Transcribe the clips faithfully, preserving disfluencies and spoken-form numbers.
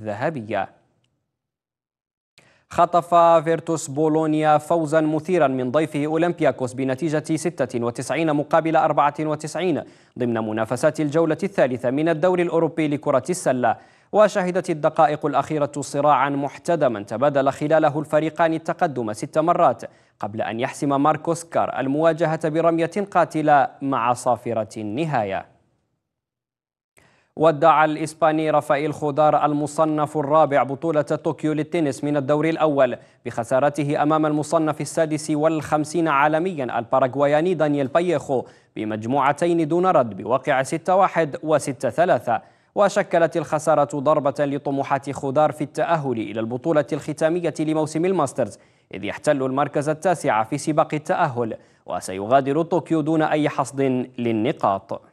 الذهبية. خطف فيرتوس بولونيا فوزا مثيرا من ضيفه أولمبياكوس بنتيجة ستة وتسعين مقابل أربعة وتسعين ضمن منافسات الجولة الثالثة من الدوري الأوروبي لكرة السلة. وشهدت الدقائق الأخيرة صراعا محتدما تبادل خلاله الفريقان التقدم ست مرات قبل أن يحسم ماركوس كار المواجهة برمية قاتلة مع صافرة النهاية. ودع الإسباني رافائيل خودار المصنف الرابع بطولة طوكيو للتنس من الدور الأول بخسارته أمام المصنف السادس والخمسين عالميا الباراغواياني دانييل باييخو بمجموعتين دون رد بواقع ستة واحد وستة ثلاثة. وشكلت الخسارة ضربة لطموحات خودار في التأهل إلى البطولة الختامية لموسم الماسترز، إذ يحتل المركز التاسع في سباق التأهل وسيغادر طوكيو دون أي حصد للنقاط.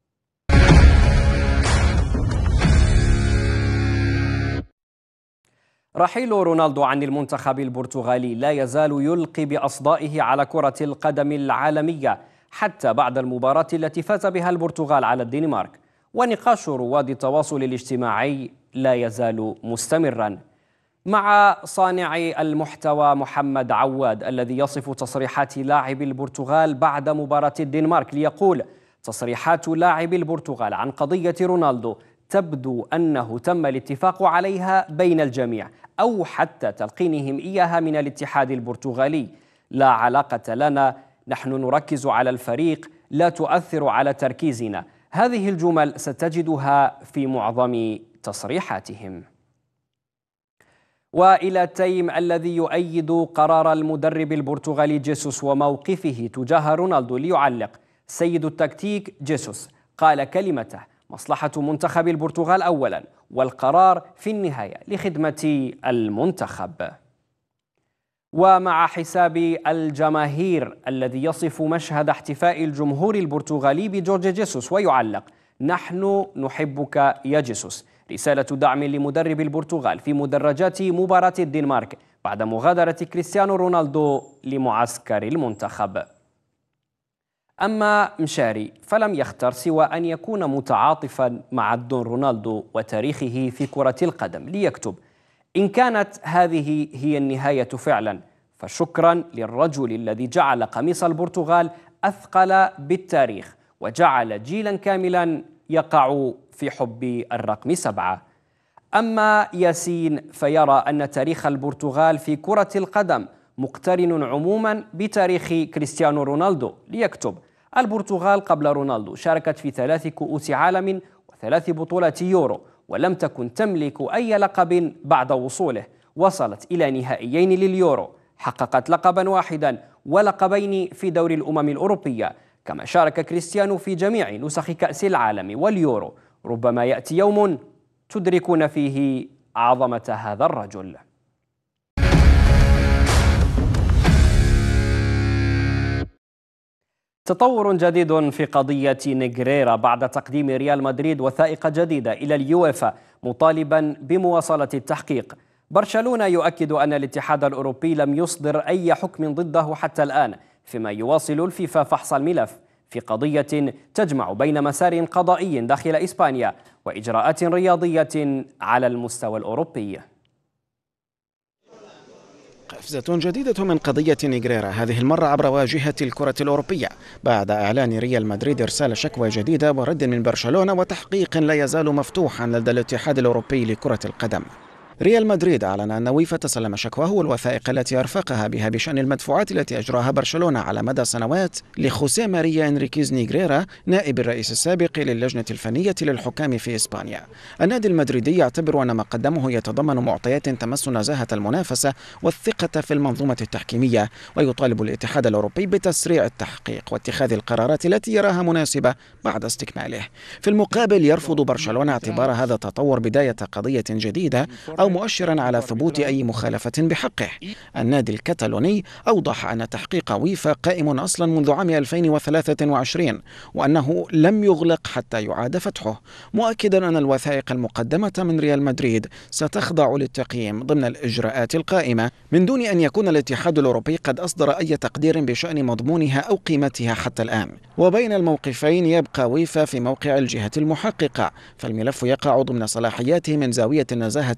رحيل رونالدو عن المنتخب البرتغالي لا يزال يلقي بأصدائه على كرة القدم العالمية حتى بعد المباراة التي فاز بها البرتغال على الدنمارك. ونقاش رواد التواصل الاجتماعي لا يزال مستمرا، مع صانع المحتوى محمد عواد الذي يصف تصريحات لاعب البرتغال بعد مباراة الدنمارك ليقول: تصريحات لاعب البرتغال عن قضية رونالدو تبدو أنه تم الاتفاق عليها بين الجميع أو حتى تلقينهم إياها من الاتحاد البرتغالي. لا علاقة لنا، نحن نركز على الفريق، لا تؤثر على تركيزنا. هذه الجمل ستجدها في معظم تصريحاتهم. وإلى تيم الذي يؤيد قرار المدرب البرتغالي جيسوس وموقفه تجاه رونالدو ليعلق: سيد التكتيك جيسوس قال كلمته: مصلحة منتخب البرتغال أولا، والقرار في النهاية لخدمة المنتخب. ومع حساب الجماهير الذي يصف مشهد احتفاء الجمهور البرتغالي بجورج جيسوس ويعلق: نحن نحبك يا جيسوس، رسالة دعم لمدرب البرتغال في مدرجات مباراة الدنمارك بعد مغادرة كريستيانو رونالدو لمعسكر المنتخب. أما مشاري فلم يختر سوى أن يكون متعاطفا مع الدون رونالدو وتاريخه في كرة القدم ليكتب: إن كانت هذه هي النهاية فعلا فشكرا للرجل الذي جعل قميص البرتغال أثقل بالتاريخ وجعل جيلا كاملا يقع في حب الرقم سبعة. أما ياسين فيرى أن تاريخ البرتغال في كرة القدم مقترن عموما بتاريخ كريستيانو رونالدو ليكتب: البرتغال قبل رونالدو شاركت في ثلاث كؤوس عالم وثلاث بطولات يورو ولم تكن تملك أي لقب بعد وصوله. وصلت إلى نهائيين لليورو، حققت لقبا واحدا ولقبين في دوري الأمم الأوروبية، كما شارك كريستيانو في جميع نسخ كأس العالم واليورو. ربما يأتي يوم تدركون فيه عظمة هذا الرجل. تطور جديد في قضية نيغريرا بعد تقديم ريال مدريد وثائق جديدة إلى اليويفا مطالبا بمواصلة التحقيق. برشلونة يؤكد أن الاتحاد الأوروبي لم يصدر أي حكم ضده حتى الآن، فيما يواصل الفيفا فحص الملف في قضية تجمع بين مسار قضائي داخل إسبانيا وإجراءات رياضية على المستوى الأوروبي. قفزة جديدة من قضية نيغريرا، هذه المرة عبر واجهة الكرة الأوروبية، بعد إعلان ريال مدريد إرسال شكوى جديدة ورد من برشلونة وتحقيق لا يزال مفتوحا لدى الاتحاد الأوروبي لكرة القدم. ريال مدريد أعلن أن ويفا تسلم شكواه والوثائق التي أرفقها بها بشأن المدفوعات التي أجراها برشلونة على مدى سنوات لخوسيه ماريا إنريكيز نيغريرا نائب الرئيس السابق للجنة الفنية للحكام في إسبانيا. النادي المدريدي يعتبر أن ما قدمه يتضمن معطيات تمس نزاهة المنافسة والثقة في المنظومة التحكيمية، ويطالب الاتحاد الأوروبي بتسريع التحقيق واتخاذ القرارات التي يراها مناسبة بعد استكماله. في المقابل يرفض برشلونة اعتبار هذا التطور بداية قضية جديدة أو مؤشرا على ثبوت أي مخالفة بحقه. النادي الكتالوني أوضح أن تحقيق ويفا قائم أصلا منذ عام ألفين وثلاثة وعشرين وأنه لم يغلق حتى يعاد فتحه، مؤكدا أن الوثائق المقدمة من ريال مدريد ستخضع للتقييم ضمن الإجراءات القائمة من دون أن يكون الاتحاد الأوروبي قد أصدر أي تقدير بشأن مضمونها أو قيمتها حتى الآن. وبين الموقفين يبقى ويفا في موقع الجهة المحققة، فالملف يقع ضمن صلاحياته من زاوية النزاهة